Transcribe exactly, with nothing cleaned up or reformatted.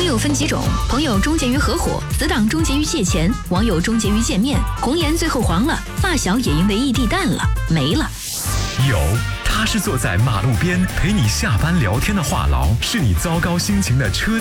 又分几种，朋友终结于合伙，死党终结于借钱，网友终结于见面，红颜最后黄了，发小也因为异地淡了，没了。 有，他是坐在马路边陪你下班聊天的话痨，是你糟糕心情的车